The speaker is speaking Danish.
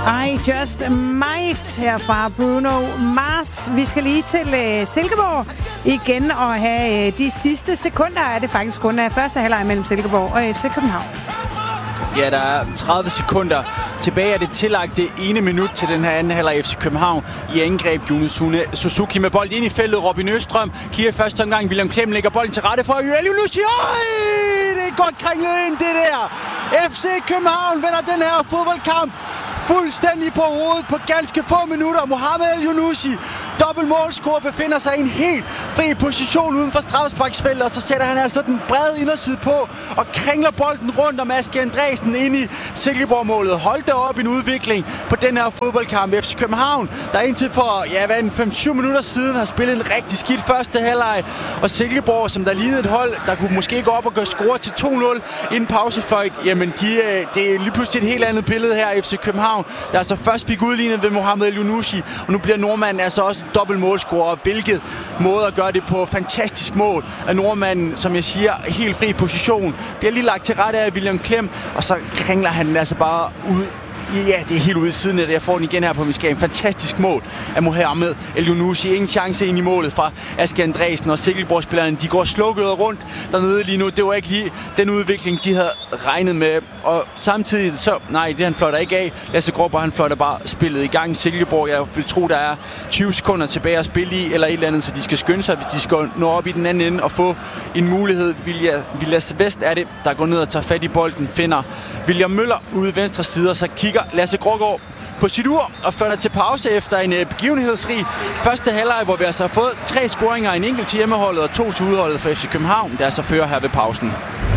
I Just Might her fra Bruno Mars. Vi skal lige til Silkeborg igen og have de sidste sekunder er det faktisk kun af første halvleg mellem Silkeborg og FC København. Ja, der er 30 sekunder tilbage af det tillagte ene minut til den her anden halvleg. FC København i angreb. Yunus Suzuki med bold ind i feltet. Robin Østrøm clear første omgang. William Klem lægger bolden til rette for Yunus. Det er godt kringlet ind, det der. FC København vinder den her fodboldkamp fuldstændig på hovedet på ganske få minutter. Mohamed El-Yunusi, dobbeltmålscorer, befinder sig i en helt fri position uden for straffesparksfeltet, og så sætter han altså den brede inderside på og kringler bolden rundt om Aske Andresen ind i Silkeborg-målet. Hold da op en udvikling på den her fodboldkamp. FC København, der indtil for 5-7 minutter siden har spillet en rigtig skidt første halvleg, og Silkeborg, som der lignede et hold, der kunne måske gå op og gøre score til 2-0 inden pausefløjt, jamen det er lige pludselig et helt andet billede her FC København, der altså først fik udlignet ved Mohamed El-Yunusi, og nu bliver nordmanden altså også dobbelt målscorer. Hvilket måde at gøre det på. Fantastisk mål af nordmanden, som jeg siger, helt fri position. Bliver lige lagt til rette af William Klem, og så kringler han den altså bare ud. Ja, det er helt ude i siden af det. Jeg får den igen her på min skærm. Fantastisk mål af Mohamed El-Yunusi. Ingen chance ind i målet fra Aske Andresen, og Silkeborg-spillerne, de går slukket rundt dernede lige nu. Det var ikke lige den udvikling, de havde regnet med. Og samtidig så, nej, det han fløjter ikke af. Lasse Gråber, han fløjter bare spillet i gang. Silkeborg, jeg vil tro, der er 20 sekunder tilbage at spille i, eller et eller andet, så de skal skynde sig, hvis de skal nå op i den anden ende og få en mulighed. Vilas Vest er det, der går ned og tager fat i bolden, finder William Møller ude i venstre side, og så kigger Lasse Grågaard på sit ur og fører til pause efter en begivenhedsrig første halvleg, hvor vi altså har fået 3 scoringer, en enkelt til hjemmeholdet og 2 til udholdet for FC København, der så fører her ved pausen.